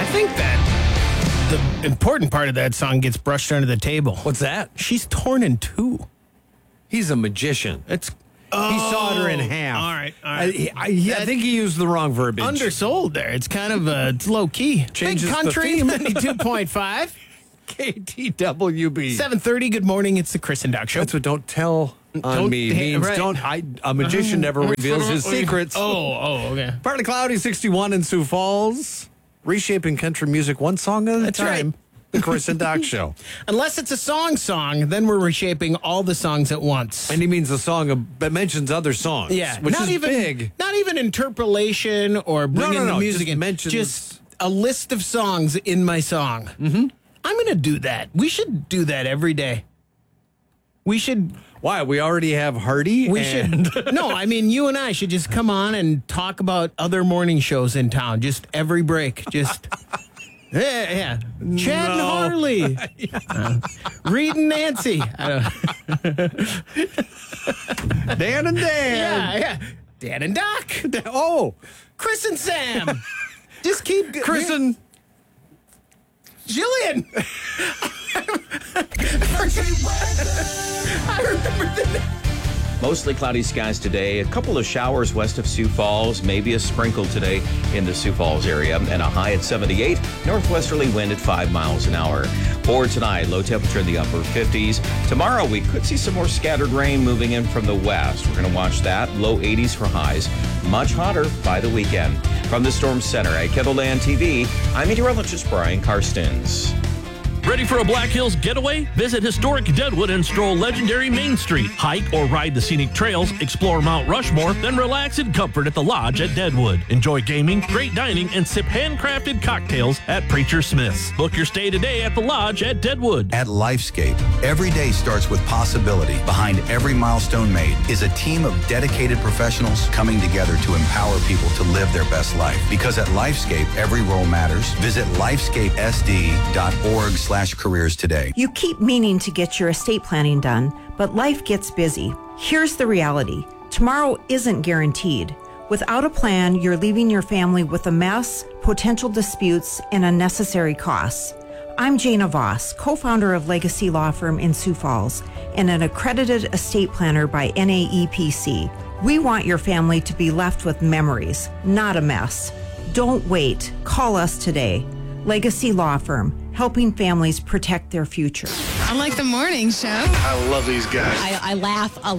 think that the important part of that song gets brushed under the table. What's that? She's torn in two. He's a magician. It's He sawed her in half. All right. I think he used the wrong verbiage. Undersold there. It's kind of it's low key. Changes Big the Country theme. 92.5. KTWB. 7:30. Good morning. It's the Chris and Doc Show. That's what don't tell on me means. Right. A magician never reveals his secrets. Okay. Partly cloudy, 61 in Sioux Falls. Reshaping country music one song at a That's time. right. The Chris and Doc Show. Unless it's a song, then we're reshaping all the songs at once. And he means a song that mentions other songs. Yeah, which not is even big. Not even interpolation or bringing the music just in. mentions- Just a list of songs in my song. Mm-hmm. I'm going to do that. We should do that every day. We should. Why? We already have Hardy? Should. No, I mean, you and I should just come on and talk about other morning shows in town. Just every break. Just. Yeah. Chad and Harley. Reed and Nancy. Dan and Dan. Yeah. Dan and Doc. Oh. Chris and Sam. Just keep. Chris and Jillian. I remember the name. Mostly cloudy skies today. A couple of showers west of Sioux Falls. Maybe a sprinkle today in the Sioux Falls area. And a high at 78. Northwesterly wind at 5 miles an hour. For tonight, low temperature in the upper 50s. Tomorrow, we could see some more scattered rain moving in from the west. We're going to watch that. Low 80s for highs. Much hotter by the weekend. From the Storm Center at Kettleland TV, I'm meteorologist Brian Karstens. Ready for a Black Hills getaway? Visit historic Deadwood and stroll legendary Main Street. Hike or ride the scenic trails, explore Mount Rushmore, then relax in comfort at the Lodge at Deadwood. Enjoy gaming, great dining, and sip handcrafted cocktails at Preacher Smith's. Book your stay today at the Lodge at Deadwood. At Lifescape, every day starts with possibility. Behind every milestone made is a team of dedicated professionals coming together to empower people to live their best life. Because at Lifescape, every role matters. Visit lifescapesd.org/careers today. You keep meaning to get your estate planning done, but life gets busy. Here's the reality. Tomorrow isn't guaranteed. Without a plan, you're leaving your family with a mess, potential disputes, and unnecessary costs. I'm Jana Voss, co-founder of Legacy Law Firm in Sioux Falls and an accredited estate planner by NAEPC. We want your family to be left with memories, not a mess. Don't wait. Call us today. Legacy Law Firm, helping families protect their future. I like the morning show. I love these guys. I laugh a